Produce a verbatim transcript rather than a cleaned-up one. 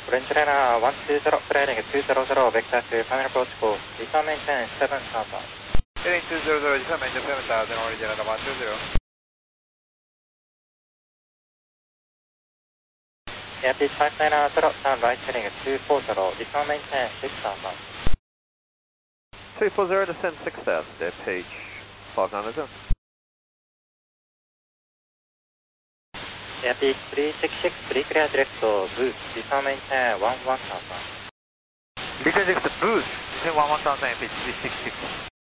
Orange Liner one two zero, flying two zero zero, vector to final approach call, return maintain seven thousand. Heading two zero zero, return maintain seven thousand, Orange Liner one two zero. Airspeed five nine zero, down right heading two four zero, return maintain six thousand. two four zero, descend six thousand, Airspeed five nine zero. Airspeed three six six, three clear direct to boost, return maintain one one thousand. Because it's the boost, descend one one thousand, Airspeed three six six.